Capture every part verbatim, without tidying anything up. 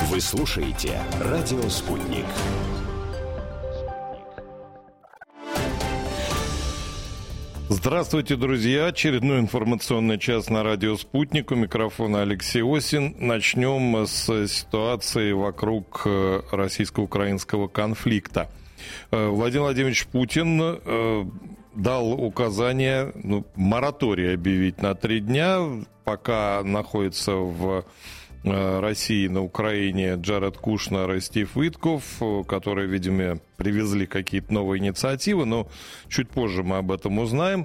Вы слушаете «Радио Спутник». Здравствуйте, друзья. Очередной информационный час на радио «Спутник». У микрофона Алексей Осин. Начнем с ситуации вокруг российско-украинского конфликта. Владимир Владимирович Путин дал указание, ну, мораторий объявить на три дня, пока находится в России, на Украине Джаред Кушнер и Стив Уитков, которые, видимо, привезли какие-то новые инициативы, но чуть позже мы об этом узнаем.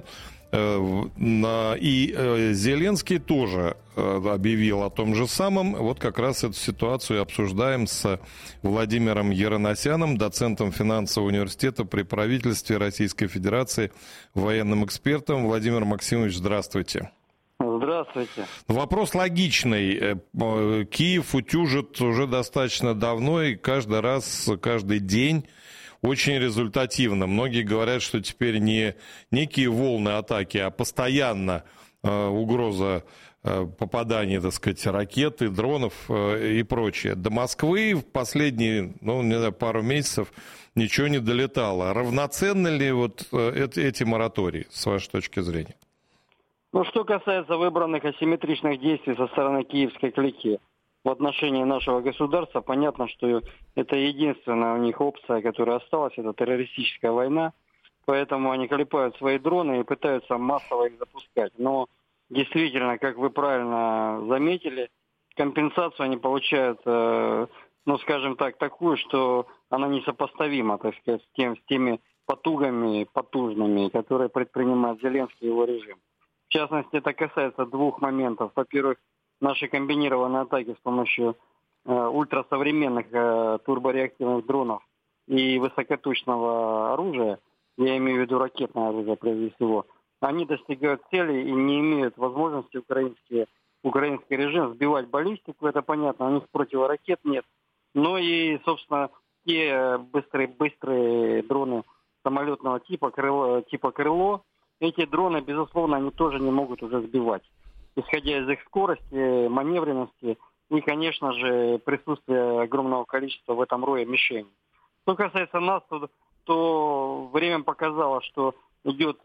И Зеленский тоже объявил о том же самом. Вот как раз эту ситуацию обсуждаем с Владимиром Ераносяном, доцентом финансового университета при правительстве Российской Федерации, военным экспертом. Владимир Максимович, здравствуйте. Здравствуйте. Вопрос логичный. Киев утюжит уже достаточно давно и каждый раз, каждый день очень результативно. Многие говорят, что теперь не некие волны атаки, а постоянно угроза попадания, так сказать, ракет и дронов и прочее. До Москвы в последние, ну, не знаю, пару месяцев ничего не долетало. Равноценны ли вот эти моратории, с вашей точки зрения? Ну, что касается выбранных асимметричных действий со стороны киевской клики в отношении нашего государства, понятно, что это единственная у них опция, которая осталась, это террористическая война, поэтому они клепают свои дроны и пытаются массово их запускать. Но действительно, как вы правильно заметили, компенсацию они получают, э, ну, скажем так, такую, что она несопоставима, так сказать, с, тем, с теми потугами потужными, которые предпринимает Зеленский и его режим. В частности, это касается двух моментов. Во-первых, наши комбинированные атаки с помощью э, ультрасовременных э, турбореактивных дронов и высокоточного оружия, я имею в виду ракетное оружие прежде всего, они достигают цели и не имеют возможности украинские, украинский режим сбивать баллистику, это понятно, у них противоракет нет. Но и, собственно, те быстрые, быстрые дроны самолетного типа, крыло, типа «Крыло», эти дроны, безусловно, они тоже не могут уже сбивать, исходя из их скорости, маневренности и, конечно же, присутствия огромного количества в этом рое мишеней. Что касается нас, то, то время показало, что идет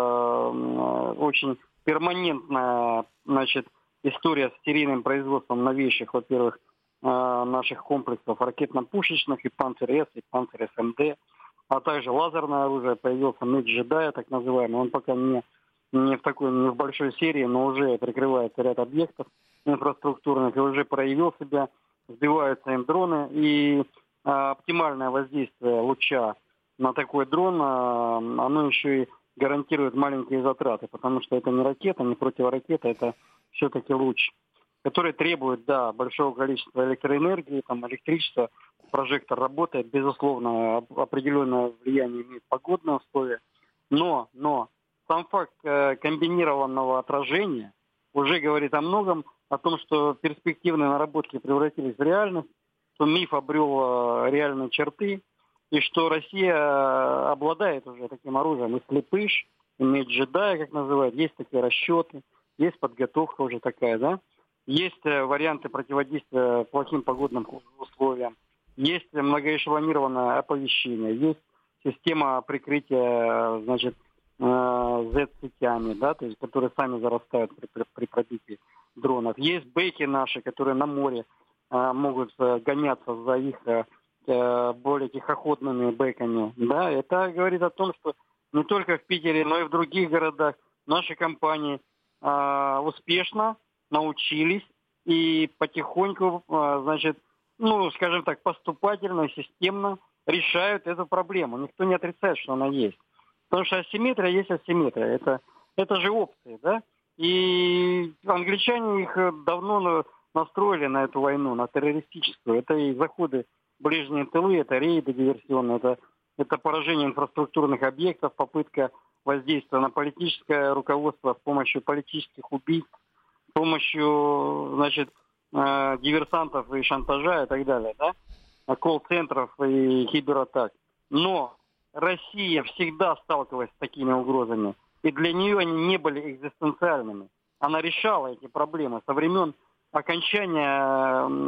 э, очень перманентная, значит, история с серийным производством новейших, во-первых, э, наших комплексов ракетно-пушечных и «Панцер-С», и «Панцер-СМД», а также лазерное оружие, появился меч джедая, так называемый. Он пока не, не в такой, не в большой серии, но уже прикрывает ряд объектов инфраструктурных и уже проявил себя, сбиваются им дроны. И а, оптимальное воздействие луча на такой дрон, а, оно еще и гарантирует маленькие затраты, потому что это не ракета, не противоракета, это все-таки луч, который требует, да, большого количества электроэнергии, там, электричества. Прожектор работает, безусловно, определенное влияние имеет погодные условия. Но, но сам факт э, комбинированного отражения уже говорит о многом, о том, что перспективные наработки превратились в реальность, что миф обрел э, реальные черты, и что Россия обладает уже таким оружием. И слепыш, и меч джедая, как называют, есть такие расчеты, есть подготовка уже такая, да? Есть э, варианты противодействия плохим погодным условиям. Есть многоэшелонированное оповещение, есть система прикрытия, значит, зет-сетями, да, то есть, которые сами зарастают при, при, при пробитии дронов. Есть бэки наши, которые на море а, могут а, гоняться за их а, более тихоходными бэками. Да, это говорит о том, что не только в Питере, но и в других городах наши компании а, успешно научились и потихоньку, а, значит, ну, скажем так, поступательно, системно решают эту проблему. Никто не отрицает, что она есть. Потому что асимметрия есть асимметрия. Это, это же опции, да? И англичане их давно настроили на эту войну, на террористическую. Это и заходы в ближние тылы, это рейды диверсионные, это, это поражение инфраструктурных объектов, попытка воздействия на политическое руководство с помощью политических убийств, с помощью, значит, диверсантов и шантажа и так далее, да, колл-центров и кибератак. Но Россия всегда сталкивалась с такими угрозами, и для нее они не были экзистенциальными. Она решала эти проблемы со времен окончания